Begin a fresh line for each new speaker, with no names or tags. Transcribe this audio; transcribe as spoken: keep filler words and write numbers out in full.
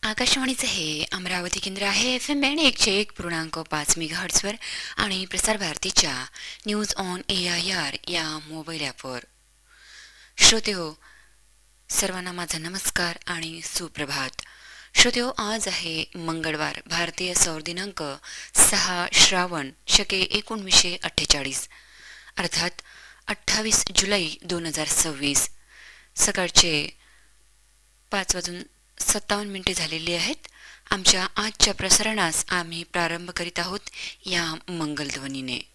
आकाशवाणीचे हे अमरावती केंद्र आहे. एफ एम बँड एकशे एक पूर्णांक पाच मेगाहर्ट्झवर आणि प्रसार भारतीच्या news on A I R या मोबाईल ॲपवर. श्रोते हो, सर्वांना माझा नमस्कार आणि सुप्रभात. श्रोते हो, आज आहे मंगळवार, भारतीय सौर दिनांक सहा श्रावण शके एकोणवीसशे अठ्ठेचाळीस, अर्थात अठ्ठावीस जुलै दोन हजार सव्वीस. सकाळचे पाच वाजून सत्तावन्न मिनिटे झालेली आहेत. आमच्या आजच्या प्रसारणास आम्ही प्रारंभ करीत आहोत या मंगलध्वनीने.